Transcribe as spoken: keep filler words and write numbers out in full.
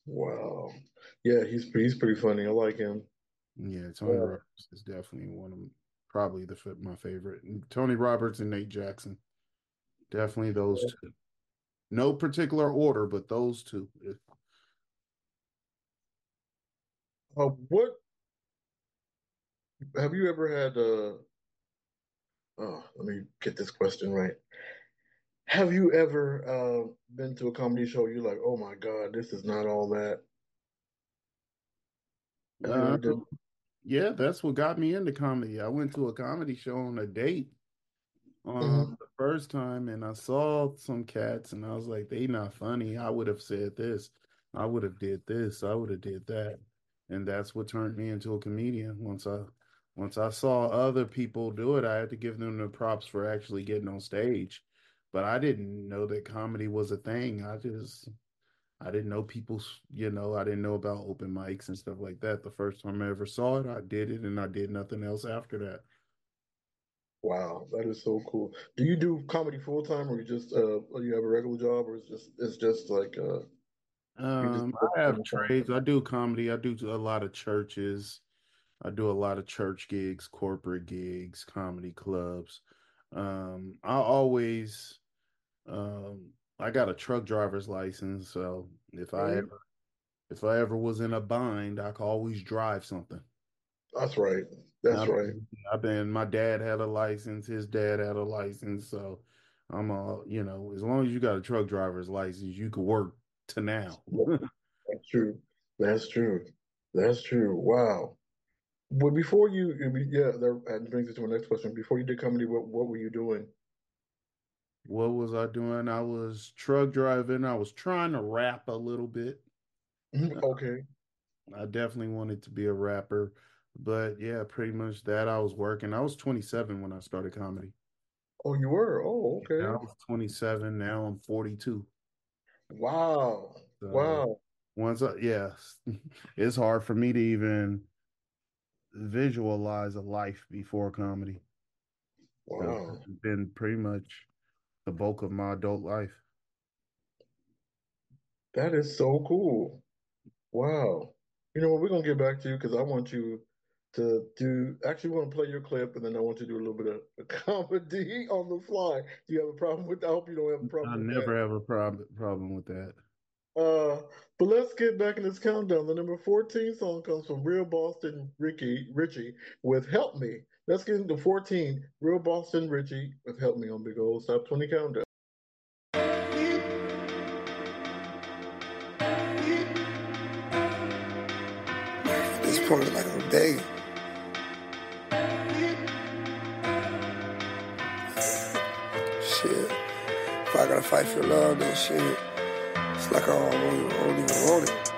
Wow. Yeah, he's he's pretty funny. I like him. Yeah, Tony Uh, Roberts is definitely one of probably the fa- my favorite. And Tony Roberts and Nate Jackson, definitely those two. No particular order, but those two. uh, what have you ever had? Uh, oh, let me get this question right. Have you ever uh, been to a comedy show? You're like, oh my God, this is not all that. Have you Uh, ever did? yeah, that's what got me into comedy. I went to a comedy show on a date um Mhm. the first time, and I saw some cats and I was like, they not funny. I would have said this. I would have did this. I would have did that. And that's what turned me into a comedian. Once I once I saw other people do it, I had to give them the props for actually getting on stage. But I didn't know that comedy was a thing. I just I didn't know people, you know, I didn't know about open mics and stuff like that. The first time I ever saw it, I did it and I did nothing else after that. Wow, that is so cool. Do you do comedy full time, or you just uh, or you have a regular job, or it's just it's just like uh, you just Um, I have trades. I do comedy. I do a lot of churches. I do a lot of church gigs, corporate gigs, comedy clubs. Um, I always, um, I got a truck driver's license, so if I really? ever, if I ever was in a bind, I could always drive something. That's right. That's I've right. been, I've been, my dad had a license, his dad had a license, so I'm all, you know, as long as you got a truck driver's license, you could work to now. That's true. That's true. That's true. Wow. Well, before you, yeah, that brings us to my next question. Before you did comedy, what what were you doing? What was I doing? I was truck driving. I was trying to rap a little bit. Mhm. Okay. I definitely wanted to be a rapper, but yeah, pretty much that. I was working. I was twenty-seven when I started comedy. Oh, you were. Oh, Yeah, I okay. was twenty-seven. Now I'm forty-two. Wow. So Wow. once I, yeah, it's hard for me to even visualize a life before comedy because Wow. it's been pretty much the bulk of my adult life. That is so cool. Wow. You know what? We're gonna get back to you because I want you to do. Actually, want to play your clip, and then I want you to do a little bit of comedy on the fly. Do you have a problem with? I hope you don't have a problem I with that. never have a prob- problem with that. Uh, but let's get back in this countdown. The number fourteen song comes from Real Boston Ricky Richie with "Help Me." Let's get into fourteen. Real Boston Richie with "Help Me" on Big Old Stop twenty Countdown. This point, like I'm begging. Shit. If I gotta fight for love, then shit. It's like I don't, I don't even want it.